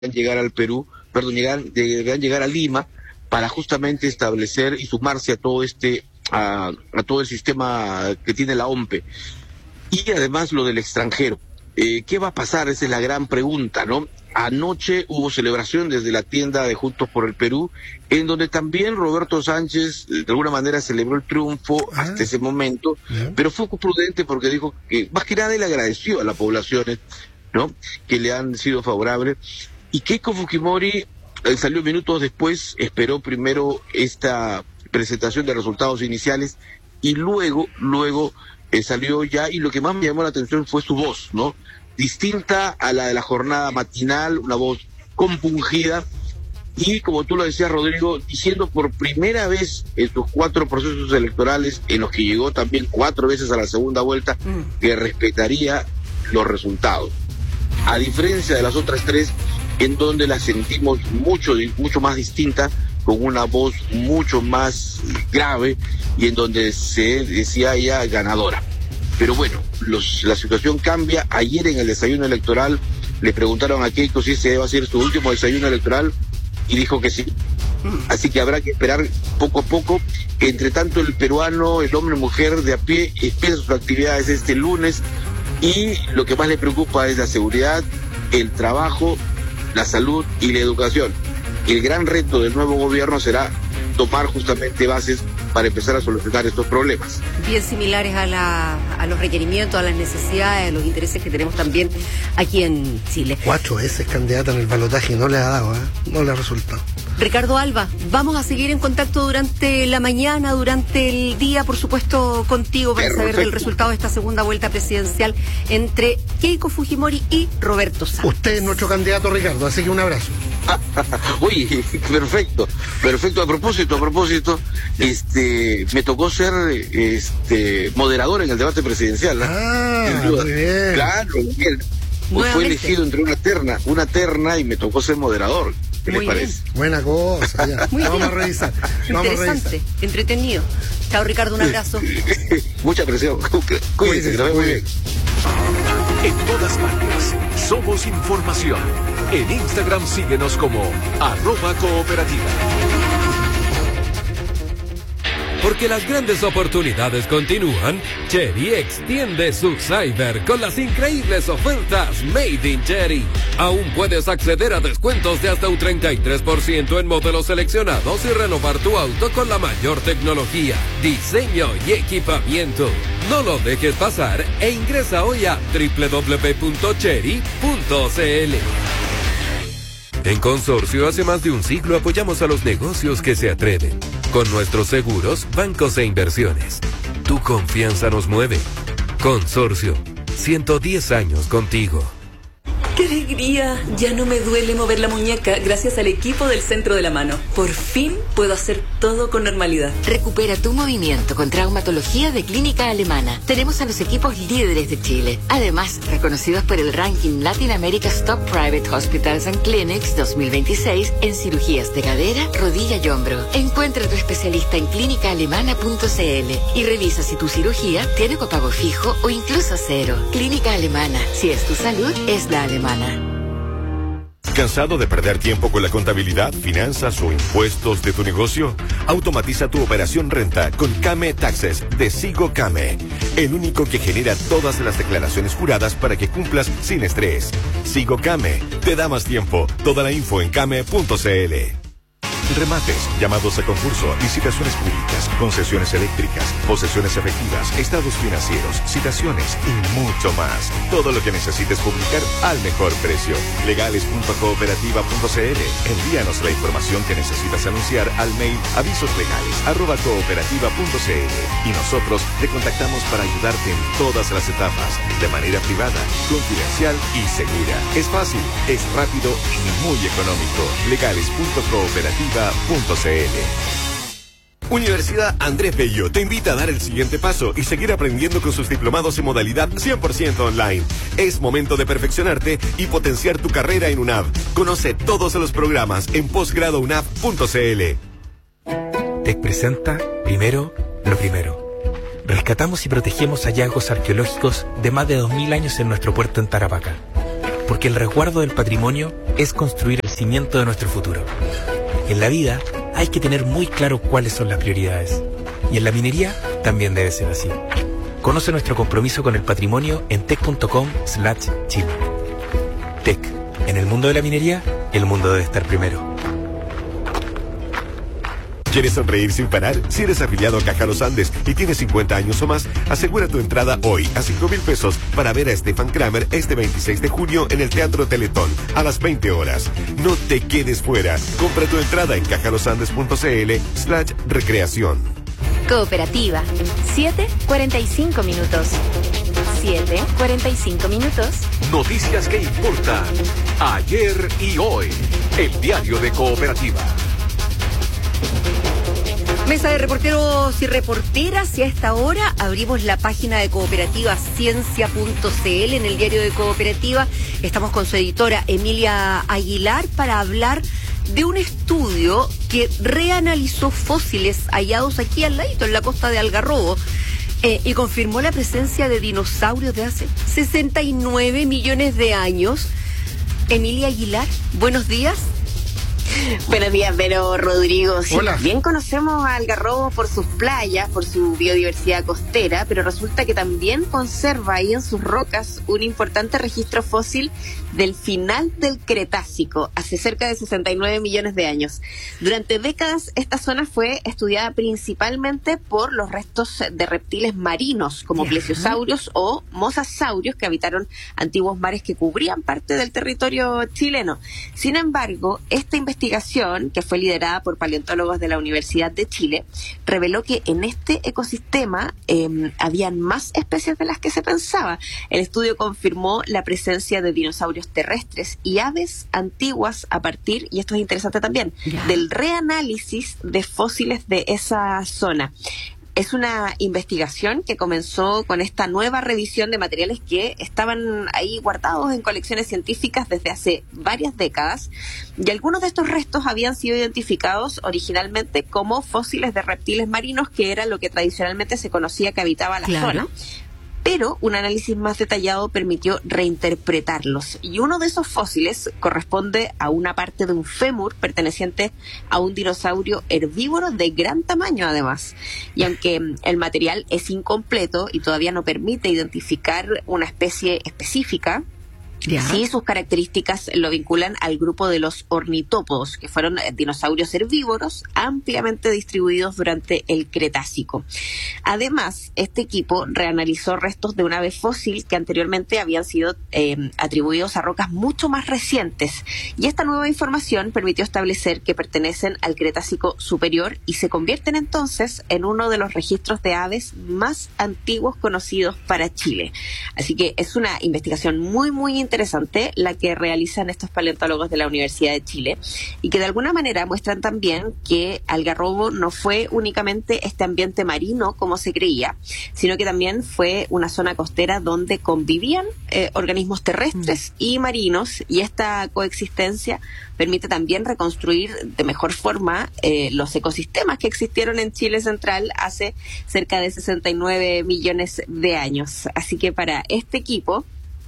llegar al Perú, perdón, deberán llegar a Lima para justamente establecer y sumarse a todo a todo el sistema que tiene la OMPE. Y además lo del extranjero. ¿Qué va a pasar? Esa es la gran pregunta, ¿no? Anoche hubo celebración desde la tienda de Juntos por el Perú, en donde también Roberto Sánchez de alguna manera celebró el triunfo hasta ese momento, pero fue prudente porque dijo que más que nada él agradeció a las poblaciones, ¿no?, que le han sido favorables. Y Keiko Fujimori salió minutos después, esperó primero esta presentación de resultados iniciales y luego salió ya, y lo que más me llamó la atención fue su voz, ¿no? Distinta a la de la jornada matinal, una voz compungida, y como tú lo decías, Rodrigo, diciendo por primera vez en sus 4 procesos electorales, en los que llegó también 4 veces a la segunda vuelta, que respetaría los resultados. A diferencia de las otras 3, en donde la sentimos mucho más distinta, con una voz mucho más grave, y en donde se decía ella ganadora. Pero bueno, la situación cambia. Ayer en el desayuno electoral le preguntaron a Keiko si ese va a ser su último desayuno electoral y dijo que sí. Así que habrá que esperar poco a poco. Entre tanto, el peruano, el hombre y mujer de a pie, empieza sus actividades este lunes, y lo que más le preocupa es la seguridad, el trabajo, la salud y la educación. El gran reto del nuevo gobierno será tomar justamente bases para empezar a solucionar estos problemas. Bien similares a los requerimientos, a las necesidades, a los intereses que tenemos también aquí en Chile. 4 veces candidata en el balotaje y no le ha dado, no le ha resultado. Ricardo Alba, vamos a seguir en contacto durante la mañana, durante el día, por supuesto, contigo, para saber del resultado de esta segunda vuelta presidencial entre Keiko Fujimori y Roberto Sánchez. Usted es nuestro candidato, Ricardo, así que un abrazo. Oye, perfecto. A propósito, me tocó ser moderador en el debate presidencial, ¿no? Muy bien. Claro, bien. Pues fue elegido entre una terna y me tocó ser moderador. ¿Qué les parece? Buena cosa, ya. Vamos a revisar. Interesante, entretenido. Chao, Ricardo, un abrazo. Mucha presión. Cuídense, que lo ven muy bien. En todas partes, somos información. En Instagram síguenos como @cooperativa. Porque las grandes oportunidades continúan, Chery extiende su Cyber con las increíbles ofertas Made in Chery. Aún puedes acceder a descuentos de hasta un 33% en modelos seleccionados y renovar tu auto con la mayor tecnología, diseño y equipamiento. No lo dejes pasar e ingresa hoy a www.chery.cl. En Consorcio, hace más de un siglo apoyamos a los negocios que se atreven. Con nuestros seguros, bancos e inversiones. Tu confianza nos mueve. Consorcio, 110 años contigo. ¡Qué alegría! Ya no me duele mover la muñeca gracias al equipo del Centro de la Mano. Por fin puedo hacer todo con normalidad. Recupera tu movimiento con traumatología de Clínica Alemana. Tenemos a los equipos líderes de Chile. Además, reconocidos por el ranking Latin America's Top Private Hospitals and Clinics 2026 en cirugías de cadera, rodilla y hombro. Encuentra a tu especialista en clínicaalemana.cl y revisa si tu cirugía tiene copago fijo o incluso cero. Clínica Alemana. Si es tu salud, es la alemana. ¿Cansado de perder tiempo con la contabilidad, finanzas o impuestos de tu negocio? Automatiza tu operación renta con Kame Taxes de Sigo Kame, el único que genera todas las declaraciones juradas para que cumplas sin estrés. Sigo Kame te da más tiempo. Toda la info en kame.cl. Remates, llamados a concurso, licitaciones públicas, concesiones eléctricas, posesiones efectivas, estados financieros, citaciones y mucho más. Todo lo que necesites publicar al mejor precio. Legales.cooperativa.cl. Envíanos la información que necesitas anunciar al mail avisoslegales@cooperativa.cl y nosotros te contactamos para ayudarte en todas las etapas, de manera privada, confidencial y segura. Es fácil, es rápido y muy económico. Legales.cooperativa.cl. Universidad Andrés Bello te invita a dar el siguiente paso y seguir aprendiendo con sus diplomados en modalidad 100% online. Es momento de perfeccionarte y potenciar tu carrera en UNAV. Conoce todos los programas en posgradounав.cl. TEC presenta Primero lo Primero. Rescatamos y protegemos hallazgos arqueológicos de más de 2000 años en nuestro puerto en Tarapacá. porque el resguardo del patrimonio es construir el cimiento de nuestro futuro. En la vida hay que tener muy claro cuáles son las prioridades. Y en la minería también debe ser así. Conoce nuestro compromiso con el patrimonio en tec.com/Chile. Tec. En el mundo de la minería, el mundo debe estar primero. ¿Quieres sonreír sin parar? Si eres afiliado a Caja Los Andes y tienes 50 años o más, asegura tu entrada hoy a 5,000 pesos para ver a Stefan Kramer este 26 de junio en el Teatro Teletón a las 20 horas. No te quedes fuera. Compra tu entrada en cajalosandes.cl/recreación. Cooperativa. 7:45 minutos. 7:45 minutos. Noticias que importan. Ayer y hoy. El diario de Cooperativa. Mesa de reporteros y reporteras, y a esta hora abrimos la página de Cooperativa Ciencia.cl en el diario de Cooperativa. Estamos con su editora Emilia Aguilar para hablar de un estudio que reanalizó fósiles hallados aquí al ladito, en la costa de Algarrobo, y confirmó la presencia de dinosaurios de hace 69 millones de años. Emilia Aguilar, buenos días. Buenos días, Vero, Rodrigo. Sí, hola. Bien conocemos a Algarrobo por sus playas, por su biodiversidad costera, pero resulta que también conserva ahí en sus rocas un importante registro fósil del final del Cretácico, hace cerca de 69 millones de años. Durante décadas, esta zona fue estudiada principalmente por los restos de reptiles marinos, como plesiosaurios o mosasaurios, que habitaron antiguos mares que cubrían parte del territorio chileno. Sin embargo, esta investigación, que fue liderada por paleontólogos de la Universidad de Chile, reveló que en este ecosistema habían más especies de las que se pensaba. El estudio confirmó la presencia de dinosaurios terrestres y aves antiguas a partir, y esto es interesante también, del reanálisis de fósiles de esa zona. Es una investigación que comenzó con esta nueva revisión de materiales que estaban ahí guardados en colecciones científicas desde hace varias décadas, y algunos de estos restos habían sido identificados originalmente como fósiles de reptiles marinos, que era lo que tradicionalmente se conocía que habitaba la zona. Pero un análisis más detallado permitió reinterpretarlos. Y uno de esos fósiles corresponde a una parte de un fémur perteneciente a un dinosaurio herbívoro de gran tamaño, además. Y aunque el material es incompleto y todavía no permite identificar una especie específica, sí, sus características lo vinculan al grupo de los ornitópodos, que fueron dinosaurios herbívoros ampliamente distribuidos durante el Cretácico. Además, este equipo reanalizó restos de un ave fósil que anteriormente habían sido atribuidos a rocas mucho más recientes, y esta nueva información permitió establecer que pertenecen al Cretácico superior y se convierten entonces en uno de los registros de aves más antiguos conocidos para Chile. Así que es una investigación muy interesante la que realizan estos paleontólogos de la Universidad de Chile, y que de alguna manera muestran también que Algarrobo no fue únicamente este ambiente marino como se creía, sino que también fue una zona costera donde convivían organismos terrestres y marinos, y esta coexistencia permite también reconstruir de mejor forma los ecosistemas que existieron en Chile central hace cerca de 69 millones de años. Así que para este equipo,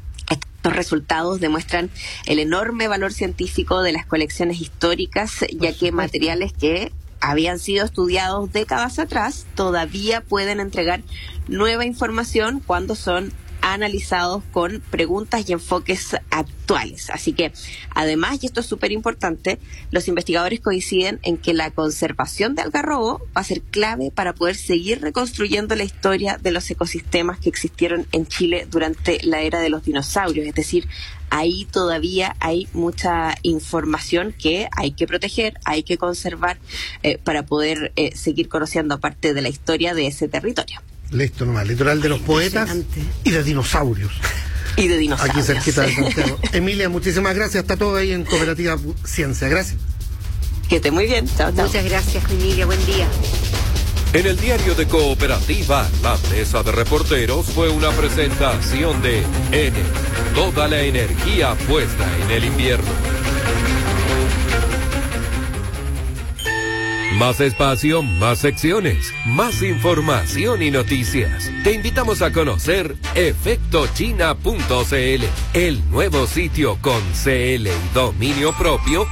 estos resultados demuestran el enorme valor científico de las colecciones históricas, ya que materiales que habían sido estudiados décadas atrás todavía pueden entregar nueva información cuando son analizados con preguntas y enfoques actuales. Así que, además, y esto es súper importante, los investigadores coinciden en que la conservación de Algarrobo va a ser clave para poder seguir reconstruyendo la historia de los ecosistemas que existieron en Chile durante la era de los dinosaurios. Es decir, ahí todavía hay mucha información que hay que proteger, hay que conservar para poder seguir conociendo parte de la historia de ese territorio. Listo nomás, litoral de los poetas y de dinosaurios. Y de dinosaurios. Aquí cerquita de Santiago. Emilia, muchísimas gracias. Está todo ahí en Cooperativa Ciencia. Gracias. Que esté muy bien. Chao, chao. Muchas gracias, Emilia. Buen día. En el diario de Cooperativa, la mesa de reporteros fue una presentación de Enel. Toda la energía puesta en el invierno. Más espacio, más secciones, más información y noticias. Te invitamos a conocer efectochina.cl, el nuevo sitio con CL y dominio propio